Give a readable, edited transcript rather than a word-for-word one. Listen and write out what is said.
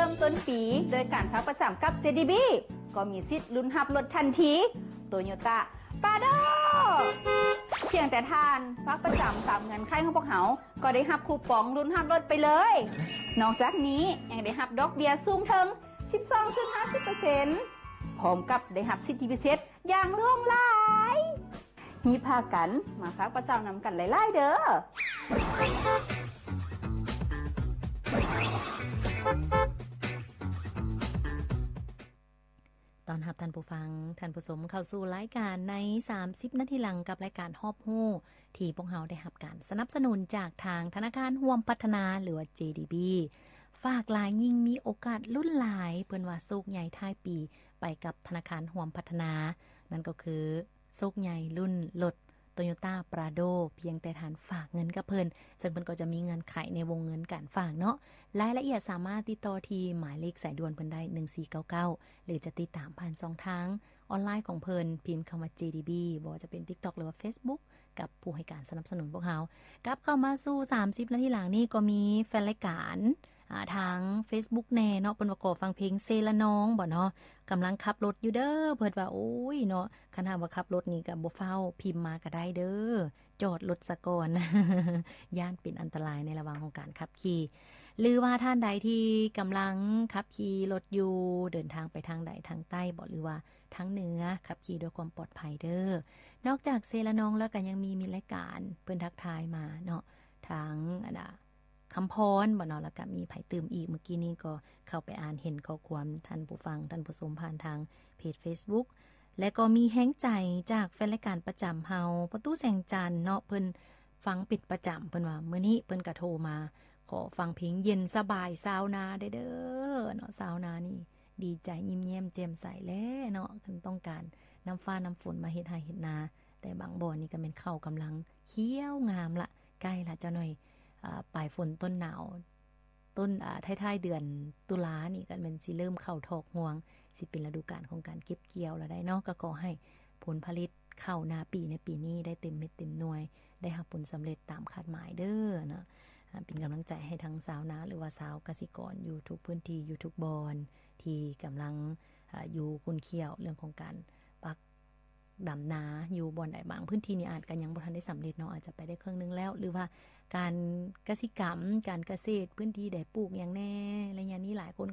ริ่มต้นปีโดยการฝากประจำกับ JDB ก็มีสิทธิ์ลุ้นรับรถทันที Toyota Prado เพียงแต่ท่านฝากประจำตามเงินไขของพวกเขาก็ได้รับคูปองลุ้นรับรถไปเลยนอกจากนี้ยังได้รับดอกเบี้ยสูงถึง 12.50% พร้อมกับได้รับสิทธิพิเศษอย่างล่วงหลายฮีพากันมาฝากประจำนำกันหลายๆเด้อตอนรับท่านผู้ฟังท่านผู้ชมเข้าสู่รายการใน30นาทีหลังกับรายการฮอบฮู้ที่พวกเราได้รับการสนับสนุนจากทางธนาคารร่วมพัฒนาหรือว่า JDB ฝากหลายยิ่งมีโอกาสลุ้นหลายเพิ่นว่าโชคใหญ่ท้ายปีไปกับธนาคารร่วมพัฒนานั่นก็คือโชคใหญ่รุ่นรถ Toyota Prado เพียงแต่ท่านฝากเงินกับเพิ่นซึ่งเพิ่นก็จะมีเงินไขในวงเงินการฝากเนาะรายละเอียดสามารถติดต่อที่หมายเลขสายด่วนเพิ่นได้1499หรือจะติดตามผ่าน2ทางออนไลน์ของเพิ่นพิมพ์คำว่า JDB บ่ว่าจะเป็น TikTok หรือว่า Facebook กับผู้ให้การสนับสนุนพวกเรากลับเข้ามาสู่30นาทีหลังนี้ก็มีแฟนรายการทาง Facebook แน่เนาะเพิ่นว่าขอฟังเพลงเซละน้องบ่เนาะกำลังขับรถอยู่เด้อเพิ่นว่าโอ้ยเนาะคันหากว่าขับรถนี่ก็บ่เฝ้าพิมพ์มาก็ได้เด้อจอดรถซะก่อน ย่านเป็นอันตรายในระหว่างของการขับขี่หรือว่าท่านใดที่กำลังขับขี่รถอยู่เดินทางไปทางใดทางใต้บ่หรือว่าทางเหนือขับขี่ด้วยความปลอดภัยเด้อนอกจากเซละน้องแล้วก็ยังมีรายการเพิ่นทักทายมาเนาะทางคำพรบ่เนาะแล้วก็มีไผตื่มอีกเมื่อกี้นี้ก็เข้าไปอ่านเห็นข้อความท่านผู้ฟังท่านผู้ชมผ่านทางเพจ Facebook และก็มีแฮงใจจากแฟนรายการประจำเฮาประตูแสงจันทร์เนาะเพิ่นฟังปิดประจำเพิ่นว่ามื้อนี้เพิ่นก็โทรมาขอฟังเพลงเย็นสบายซาวนาเด้อเนาะซาวนานี่ดีใจยิ้มแย้มแจ่มใสแลเนาะเพิ่นต้องการน้ำฟ้าน้ำฝนมาเฮ็ดให้เฮ็ดนาแต่บางบ่อนี่ก็แม่นข้าวกำลังเขียวงามละใกล้ละเจ้าหน่อยปลายฝนต้นหนาวต้นท้ายๆเดือนตุลานี่ก็มันสิเริ่มเข้าถอกห่วงสิเป็นฤดูกาลของการเก็บเกี่ยวแล้วได้เนาะก็ขอให้ผลผลิตเข้านาปีในปีนี้ได้เต็มเม็ดเต็มหน่วยได้รับผลสำเร็จตามคาดหมายเด้อเนาะเป็นกำลังใจให้ทั้งชาวนาหรือว่าชาวเกษตรกรอยู่ทุกพื้นที่อยู่ทุกบอนที่กำลังอยู่คุณเคี่ยวเรื่องของการปักดำนาอยู่บ่อนใดบางพื้นที่นี่อาจกันยังบ่ทันได้สำเร็จเนาะอาจจะไปได้ครึ่งนึงแล้วหรือว่าการเกษตรกรรมการเกษตรพื้นที่ใดปลูกอย่างแน่อะไรอย่างนี้หลายคน